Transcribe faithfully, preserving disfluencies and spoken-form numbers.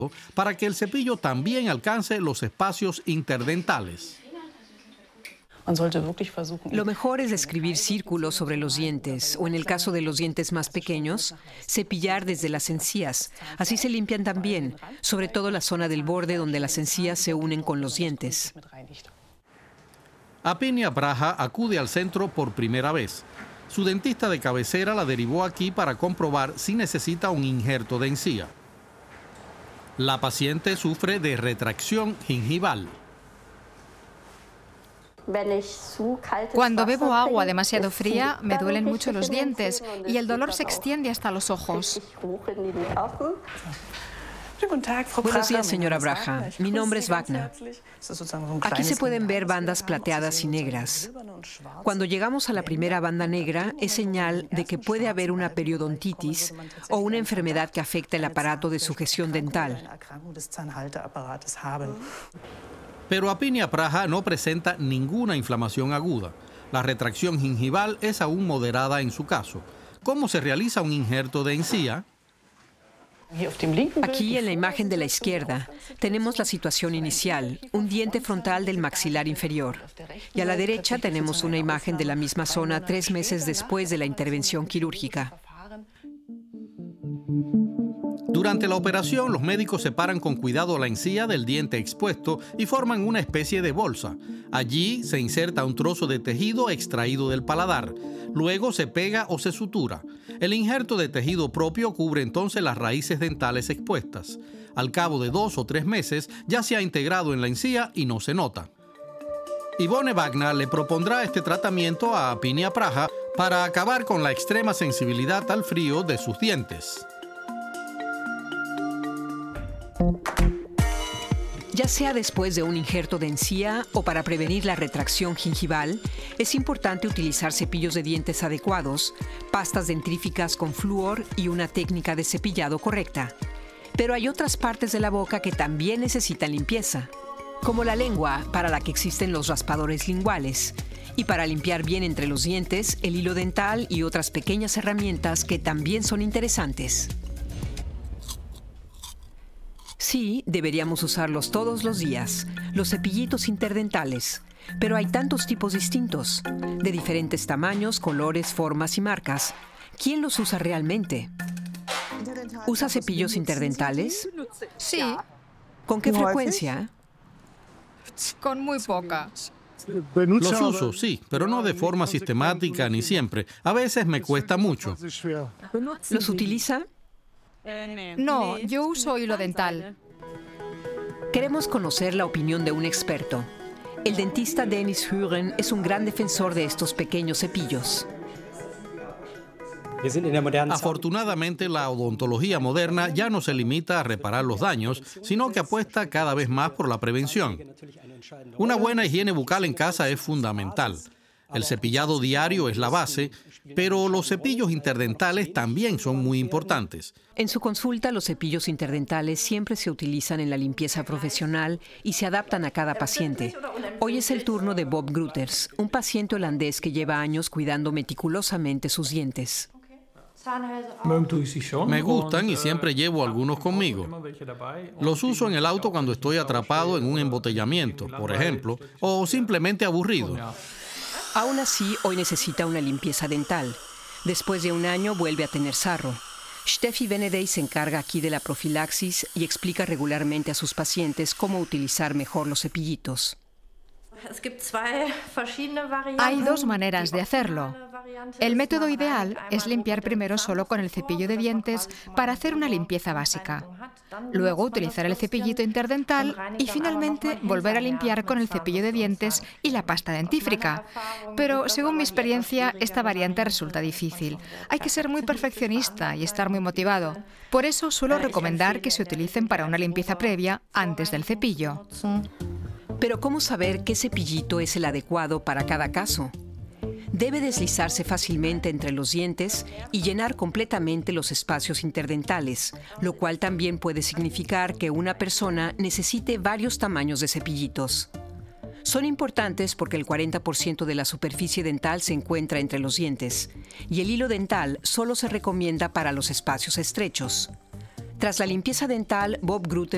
para que el cepillo también alcance los espacios interdentales. Lo mejor es escribir círculos sobre los dientes o, en el caso de los dientes más pequeños, cepillar desde las encías. Así se limpian también, sobre todo la zona del borde donde las encías se unen con los dientes. Apinia Braha acude al centro por primera vez. Su dentista de cabecera la derivó aquí para comprobar si necesita un injerto de encía. La paciente sufre de retracción gingival. Cuando bebo agua demasiado fría, me duelen mucho los dientes y el dolor se extiende hasta los ojos. Buenos días, señora Braha. Mi nombre es Wagner. Aquí se pueden ver bandas plateadas y negras. Cuando llegamos a la primera banda negra, es señal de que puede haber una periodontitis o una enfermedad que afecta el aparato de sujeción dental. Pero Apinia Braha no presenta ninguna inflamación aguda. La retracción gingival es aún moderada en su caso. ¿Cómo se realiza un injerto de encía? Aquí, en la imagen de la izquierda, tenemos la situación inicial, un diente frontal del maxilar inferior. Y a la derecha tenemos una imagen de la misma zona tres meses después de la intervención quirúrgica. Durante la operación, los médicos separan con cuidado la encía del diente expuesto y forman una especie de bolsa. Allí se inserta un trozo de tejido extraído del paladar. Luego se pega o se sutura. El injerto de tejido propio cubre entonces las raíces dentales expuestas. Al cabo de dos o tres meses ya se ha integrado en la encía y no se nota. Yvonne Wagner le propondrá este tratamiento a Apinia Braha para acabar con la extrema sensibilidad al frío de sus dientes. Ya sea después de un injerto de encía o para prevenir la retracción gingival, es importante utilizar cepillos de dientes adecuados, pastas dentríficas con flúor y una técnica de cepillado correcta. Pero hay otras partes de la boca que también necesitan limpieza, como la lengua, para la que existen los raspadores linguales, y para limpiar bien entre los dientes, el hilo dental y otras pequeñas herramientas que también son interesantes. Sí, deberíamos usarlos todos los días, los cepillitos interdentales, pero hay tantos tipos distintos, de diferentes tamaños, colores, formas y marcas. ¿Quién los usa realmente? ¿Usa cepillos interdentales? Sí. ¿Con qué frecuencia? Con muy poca. Los uso, sí, pero no de forma sistemática ni siempre. A veces me cuesta mucho. ¿Los utiliza? No, yo uso hilo dental. Queremos conocer la opinión de un experto. El dentista Dennis Huren es un gran defensor de estos pequeños cepillos. Afortunadamente, la odontología moderna ya no se limita a reparar los daños, sino que apuesta cada vez más por la prevención. Una buena higiene bucal en casa es fundamental. El cepillado diario es la base, pero los cepillos interdentales también son muy importantes. En su consulta, los cepillos interdentales siempre se utilizan en la limpieza profesional y se adaptan a cada paciente. Hoy es el turno de Bob Gruters, un paciente holandés que lleva años cuidando meticulosamente sus dientes. Me gustan y siempre llevo algunos conmigo. Los uso en el auto cuando estoy atrapado en un embotellamiento, por ejemplo, o simplemente aburrido. Aún así, hoy necesita una limpieza dental. Después de un año vuelve a tener sarro. Steffi Venedey se encarga aquí de la profilaxis y explica regularmente a sus pacientes cómo utilizar mejor los cepillitos. Hay dos maneras de hacerlo. El método ideal es limpiar primero solo con el cepillo de dientes para hacer una limpieza básica. Luego utilizar el cepillito interdental y finalmente volver a limpiar con el cepillo de dientes y la pasta dentífrica. Pero según mi experiencia, esta variante resulta difícil. Hay que ser muy perfeccionista y estar muy motivado. Por eso suelo recomendar que se utilicen para una limpieza previa antes del cepillo. Pero ¿cómo saber qué cepillito es el adecuado para cada caso? Debe deslizarse fácilmente entre los dientes y llenar completamente los espacios interdentales, lo cual también puede significar que una persona necesite varios tamaños de cepillitos. Son importantes porque el cuarenta por ciento de la superficie dental se encuentra entre los dientes y el hilo dental solo se recomienda para los espacios estrechos. Tras la limpieza dental, Bob Gruters